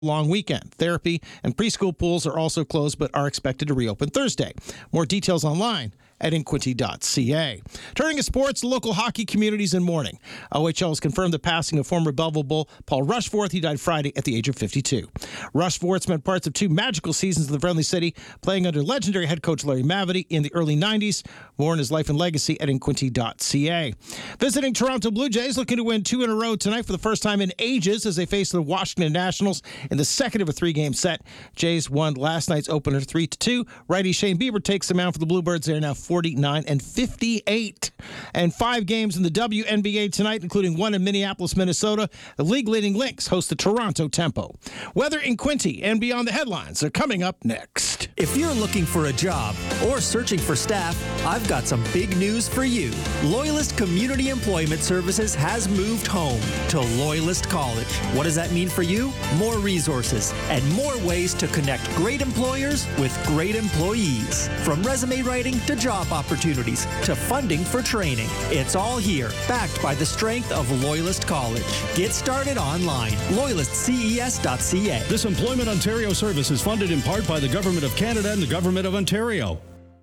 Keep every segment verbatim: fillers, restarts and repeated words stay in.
long weekend. Therapy and preschool pools are also closed but are expected to reopen Thursday. More details online at inquinty dot c a. Turning to sports, the local hockey communities in mourning. O H L has confirmed the passing of former Belleville Bull Paul Rushforth. He died Friday at the age of fifty-two. Rushforth spent parts of two magical seasons in the Friendly City, playing under legendary head coach Larry Mavety in the early nineties. More on his life and legacy at inquinty dot c a. Visiting Toronto Blue Jays looking to win two in a row tonight for the first time in ages as they face the Washington Nationals in the second of a three-game set. Jays won last night's opener three to two. Righty Shane Bieber takes the mound for the Bluebirds. They are now forty-nine and fifty-eight. And five games in the W N B A tonight, including one in Minneapolis, Minnesota. The league-leading Lynx host the Toronto Tempo. Weather in Quinty and beyond the headlines are coming up next. If you're looking for a job or searching for staff, I've got some big news for you. Loyalist Community Employment Services has moved home to Loyalist College. What does that mean for you? More resources and more ways to connect great employers with great employees. From resume writing to job opportunities to funding for training. It's all here, backed by the strength of Loyalist College. Get started online. loyalist c e s dot c a. This Employment Ontario service is funded in part by the Government of Canada and the Government of Ontario.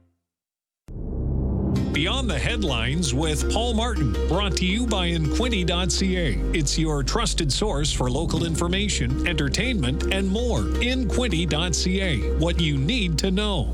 Beyond the Headlines with Paul Martin, brought to you by inquinty dot c a. It's your trusted source for local information, entertainment, and more. inquinty dot c a. What you need to know.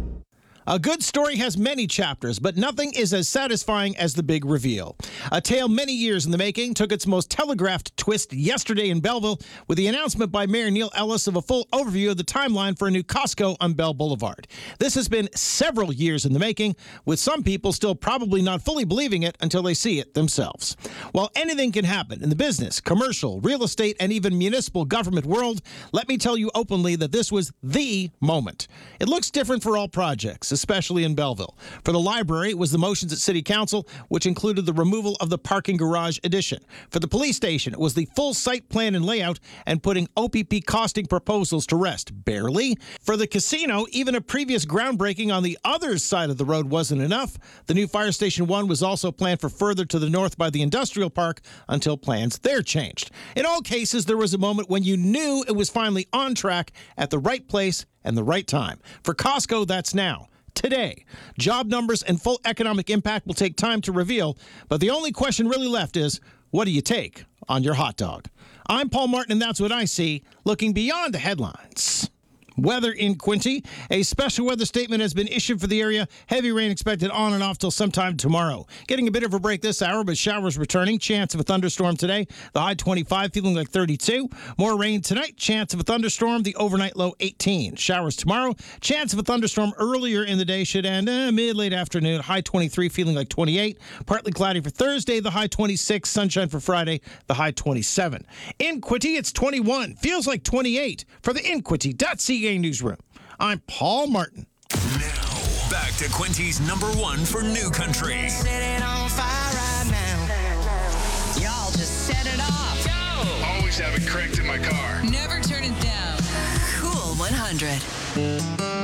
A good story has many chapters, but nothing is as satisfying as the big reveal. A tale many years in the making took its most telegraphed twist yesterday in Belleville with the announcement by Mayor Neil Ellis of a full overview of the timeline for a new Costco on Bell Boulevard. This has been several years in the making, with some people still probably not fully believing it until they see it themselves. While anything can happen in the business, commercial, real estate, and even municipal government world, let me tell you openly that this was the moment. It looks different for all projects, especially in Belleville. For the library, it was the motions at City Council, which included the removal of the parking garage addition. For the police station, it was the full site plan and layout and putting O P P costing proposals to rest. Barely. For the casino, even a previous groundbreaking on the other side of the road wasn't enough. The new Fire Station one was also planned for further to the north by the industrial park until plans there changed. In all cases, there was a moment when you knew it was finally on track at the right place and the right time. For Costco, that's now. Today. Job numbers and full economic impact will take time to reveal, but the only question really left is, what do you take on your hot dog? I'm Paul Martin, and that's what I see, looking beyond the headlines. Weather in Quinty. A special weather statement has been issued for the area. Heavy rain expected on and off till sometime tomorrow. Getting a bit of a break this hour, but showers returning. Chance of a thunderstorm today. The high twenty-five, feeling like thirty-two. More rain tonight. Chance of a thunderstorm. The overnight low eighteen. Showers tomorrow. Chance of a thunderstorm earlier in the day should end uh, mid-late afternoon. High twenty-three, feeling like twenty-eight. Partly cloudy for Thursday. The high twenty-six. Sunshine for Friday. The high twenty-seven. In Quinty, it's twenty-one. Feels like twenty-eight. For the inquinty dot c a newsroom, I'm Paul Martin. Now, back to Quinty's number one for New Country. Set it on fire right now. Y'all just set it off. Go! Always have it cranked in my car. Never turn it down. Cool one hundred.